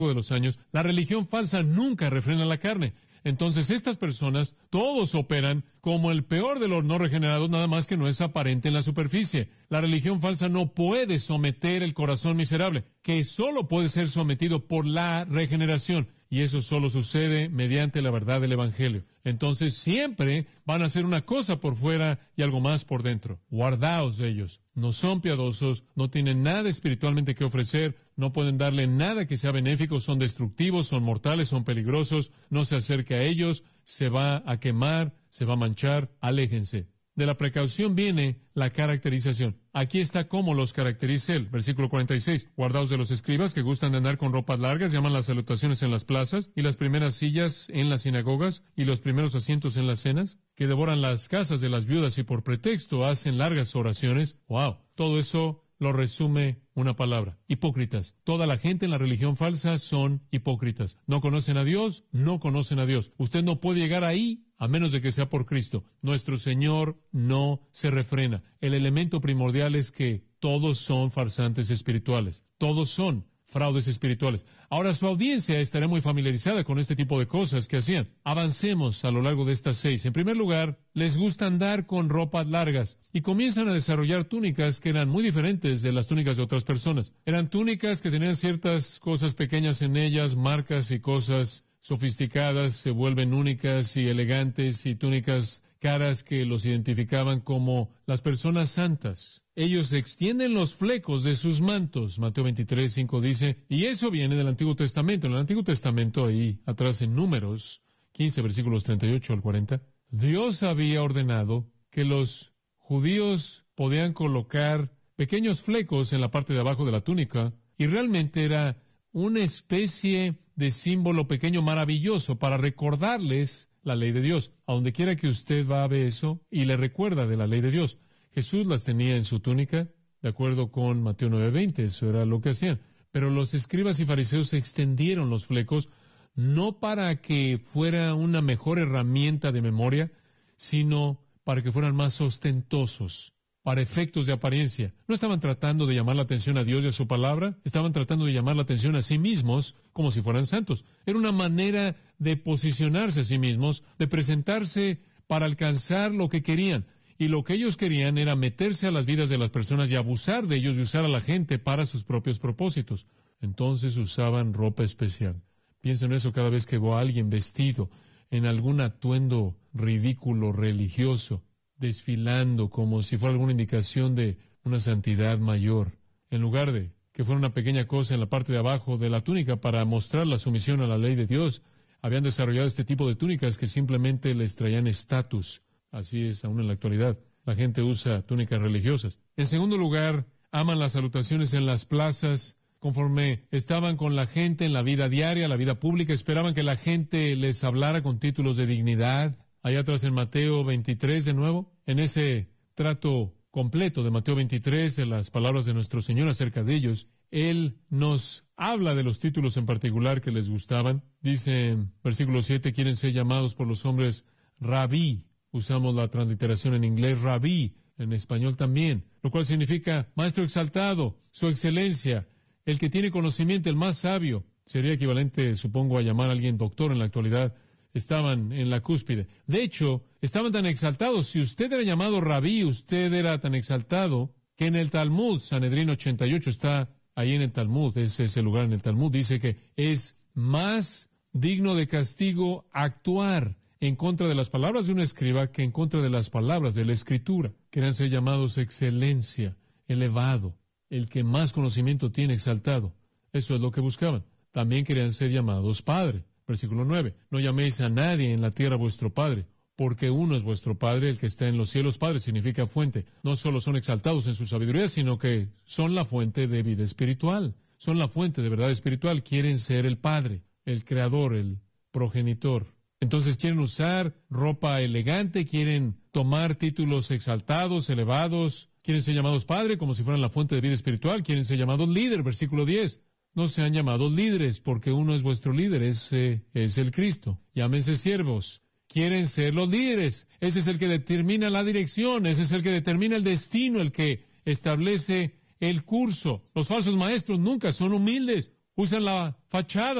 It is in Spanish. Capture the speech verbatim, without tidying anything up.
de los años, la religión falsa nunca refrena la carne. Entonces estas personas, todos operan como el peor de los no regenerados, nada más que no es aparente en la superficie. La religión falsa no puede someter el corazón miserable, que solo puede ser sometido por la regeneración. Y eso solo sucede mediante la verdad del Evangelio. Entonces siempre van a hacer una cosa por fuera y algo más por dentro. Guardaos de ellos. No son piadosos, no tienen nada espiritualmente que ofrecer, no pueden darle nada que sea benéfico, son destructivos, son mortales, son peligrosos. No se acerque a ellos, se va a quemar, se va a manchar. Aléjense. De la precaución viene la caracterización. Aquí está cómo los caracteriza él. Versículo cuarenta y seis. Guardaos de los escribas que gustan de andar con ropas largas, llaman las salutaciones en las plazas, y las primeras sillas en las sinagogas, y los primeros asientos en las cenas, que devoran las casas de las viudas y por pretexto hacen largas oraciones. ¡Wow! Todo eso lo resume una palabra: hipócritas. Toda la gente en la religión falsa son hipócritas. No conocen a Dios, no conocen a Dios. Usted no puede llegar ahí a menos de que sea por Cristo. Nuestro Señor no se refrena. El elemento primordial es que todos son farsantes espirituales. Todos son fraudes espirituales. Ahora su audiencia estará muy familiarizada con este tipo de cosas que hacían. Avancemos a lo largo de estas seis. En primer lugar, les gusta andar con ropas largas y comienzan a desarrollar túnicas que eran muy diferentes de las túnicas de otras personas. Eran túnicas que tenían ciertas cosas pequeñas en ellas, marcas y cosas sofisticadas, se vuelven únicas y elegantes, y túnicas caras que los identificaban como las personas santas. Ellos extienden los flecos de sus mantos. Mateo veintitrés, cinco dice, y eso viene del Antiguo Testamento. En el Antiguo Testamento, ahí atrás en Números quince, versículos treinta y ocho al cuarenta, Dios había ordenado que los judíos podían colocar pequeños flecos en la parte de abajo de la túnica, y realmente era una especie de símbolo pequeño maravilloso para recordarles la ley de Dios. A donde quiera que usted va a ver eso y le recuerda de la ley de Dios. Jesús las tenía en su túnica, de acuerdo con Mateo nueve veinte, eso era lo que hacían. Pero los escribas y fariseos extendieron los flecos no para que fuera una mejor herramienta de memoria, sino para que fueran más ostentosos, para efectos de apariencia. No estaban tratando de llamar la atención a Dios y a su palabra, estaban tratando de llamar la atención a sí mismos como si fueran santos. Era una manera de posicionarse a sí mismos, de presentarse para alcanzar lo que querían. Y lo que ellos querían era meterse a las vidas de las personas y abusar de ellos y usar a la gente para sus propios propósitos. Entonces usaban ropa especial. Piensen en eso cada vez que veo a alguien vestido en algún atuendo ridículo religioso, desfilando como si fuera alguna indicación de una santidad mayor, en lugar de que fuera una pequeña cosa en la parte de abajo de la túnica para mostrar la sumisión a la ley de Dios. Habían desarrollado este tipo de túnicas que simplemente les traían estatus. Así es aún en la actualidad. La gente usa túnicas religiosas. En segundo lugar, aman las salutaciones en las plazas. Conforme estaban con la gente en la vida diaria, la vida pública, esperaban que la gente les hablara con títulos de dignidad. Allá atrás en Mateo veintitrés, de nuevo, en ese trato completo de Mateo veintitrés, de las palabras de nuestro Señor acerca de ellos, Él nos habla de los títulos en particular que les gustaban. Dice en versículo siete, quieren ser llamados por los hombres rabí. Usamos la transliteración en inglés rabí, en español también, lo cual significa maestro exaltado, su excelencia, el que tiene conocimiento, el más sabio. Sería equivalente, supongo, a llamar a alguien doctor en la actualidad. Estaban en la cúspide. De hecho, estaban tan exaltados. Si usted era llamado rabí, usted era tan exaltado que en el Talmud, Sanedrín ochenta y ocho, está ahí en el Talmud, ese es el lugar en el Talmud, dice que es más digno de castigo actuar en contra de las palabras de un escriba que en contra de las palabras de la Escritura. Querían ser llamados excelencia, elevado, el que más conocimiento tiene, exaltado. Eso es lo que buscaban. También querían ser llamados Padre. Versículo nueve. No llaméis a nadie en la tierra vuestro Padre, porque uno es vuestro Padre, el que está en los cielos. Padre significa fuente. No solo son exaltados en su sabiduría, sino que son la fuente de vida espiritual. Son la fuente de verdad espiritual. Quieren ser el Padre, el Creador, el Progenitor. Entonces quieren usar ropa elegante, quieren tomar títulos exaltados, elevados, quieren ser llamados Padre como si fueran la fuente de vida espiritual, quieren ser llamados líder, versículo diez. No sean llamados líderes, porque uno es vuestro líder, ese es el Cristo. Llámense siervos. Quieren ser los líderes. Ese es el que determina la dirección, ese es el que determina el destino, el que establece el curso. Los falsos maestros nunca son humildes. usan la fachada